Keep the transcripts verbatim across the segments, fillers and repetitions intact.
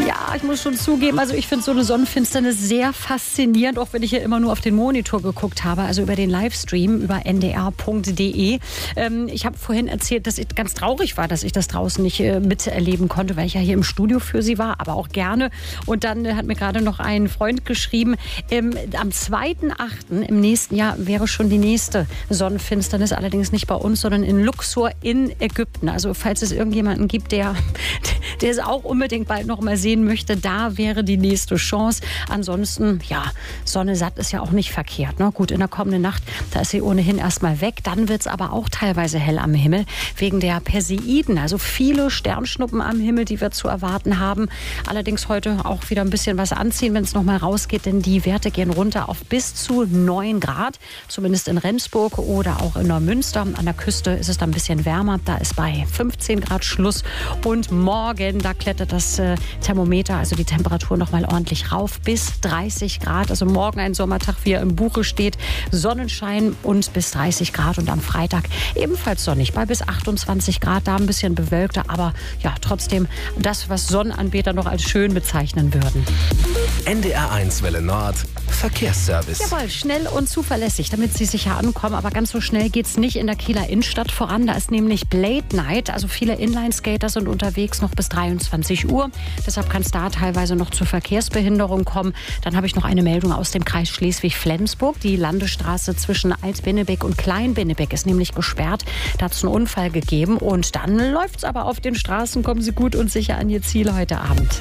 Ja, ich muss schon zugeben, also ich finde so eine Sonnenfinsternis sehr faszinierend, auch wenn ich ja immer nur auf den Monitor geguckt habe, also über den Livestream über n d r punkt d e. Ähm, ich habe vorhin erzählt, dass ich ganz traurig war, dass ich das draußen nicht äh, miterleben konnte, weil ich ja hier im Studio für Sie war, aber auch gerne. Und dann äh, hat mir gerade noch ein Freund geschrieben, ähm, am zweiten achten im nächsten Jahr wäre schon die nächste Sonnenfinsternis, allerdings nicht bei uns, sondern in Luxor in Ägypten. Also falls es irgendjemanden gibt, der, der es auch unbedingt bald noch mal sehen möchte, da wäre die nächste Chance. Ansonsten, ja, Sonne satt ist ja auch nicht verkehrt. Ne? Gut, in der kommenden Nacht, da ist sie ohnehin erstmal weg. Dann wird es aber auch teilweise hell am Himmel wegen der Perseiden. Also viele Sternschnuppen am Himmel, die wir zu erwarten haben. Allerdings heute auch wieder ein bisschen was anziehen, wenn es noch mal rausgeht, denn die Werte gehen runter auf bis zu neun Grad. Zumindest in Rendsburg oder auch in Neumünster. An der Küste ist es dann ein bisschen wärmer. Da ist bei fünfzehn Grad Schluss. Und morgen, da klettert das äh, Thermometer, also die Temperatur noch mal ordentlich rauf bis dreißig Grad. Also morgen ein Sommertag, wie er im Buche steht. Sonnenschein und bis dreißig Grad. Und am Freitag ebenfalls sonnig bei bis achtundzwanzig Grad. Da ein bisschen bewölkter, aber ja, trotzdem das, was Sonnenanbeter noch als schön bezeichnen würden. N D R eins Welle Nord, Verkehrsservice. Jawohl, schnell und zuverlässig, damit Sie sicher ankommen. Aber ganz so schnell geht es nicht in der Kieler Innenstadt voran. Da ist nämlich Blade Night. Also viele Inline-Skater sind unterwegs noch bis dreiundzwanzig Uhr. Deshalb kann es da teilweise noch zur Verkehrsbehinderung kommen. Dann habe ich noch eine Meldung aus dem Kreis Schleswig-Flensburg. Die Landesstraße zwischen Alt-Bennebeck und Klein-Bennebeck ist nämlich gesperrt. Da hat es einen Unfall gegeben. Und dann läuft es aber auf den Straßen. Kommen Sie gut und sicher an Ihr Ziel heute Abend.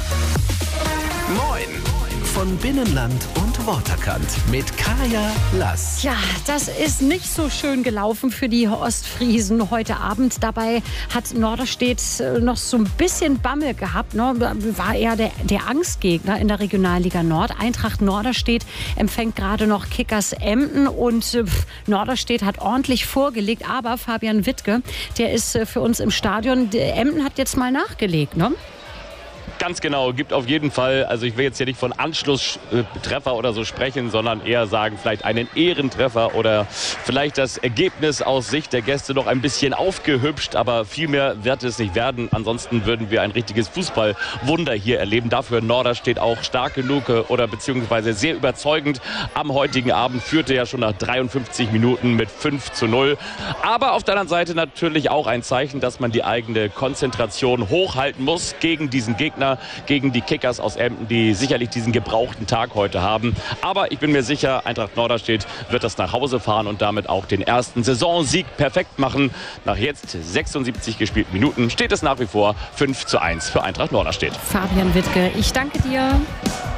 Moin von Binnenland und Waterkant mit Kaya Lass. Ja, das ist nicht so schön gelaufen für die Ostfriesen heute Abend. Dabei hat Norderstedt noch so ein bisschen Bammel gehabt. Ne? War eher der, der Angstgegner in der Regionalliga Nord. Eintracht Norderstedt empfängt gerade noch Kickers Emden und äh, Norderstedt hat ordentlich vorgelegt. Aber Fabian Wittke, der ist äh, für uns im Stadion. Der Emden hat jetzt mal nachgelegt, ne? Ganz genau, gibt auf jeden Fall, also ich will jetzt hier nicht von Anschlusstreffer oder so sprechen, sondern eher sagen, vielleicht einen Ehrentreffer oder vielleicht das Ergebnis aus Sicht der Gäste noch ein bisschen aufgehübscht, aber viel mehr wird es nicht werden. Ansonsten würden wir ein richtiges Fußballwunder hier erleben. Dafür Norderstedt auch stark genug oder beziehungsweise sehr überzeugend. Am heutigen Abend führte ja schon nach dreiundfünfzig Minuten mit fünf zu null. Aber auf der anderen Seite natürlich auch ein Zeichen, dass man die eigene Konzentration hochhalten muss gegen diesen Gegner, gegen die Kickers aus Emden, die sicherlich diesen gebrauchten Tag heute haben. Aber ich bin mir sicher, Eintracht Norderstedt wird das nach Hause fahren und damit auch den ersten Saisonsieg perfekt machen. Nach jetzt sechsundsiebzig gespielten Minuten steht es nach wie vor fünf zu eins für Eintracht Norderstedt. Fabian Wittke, ich danke dir.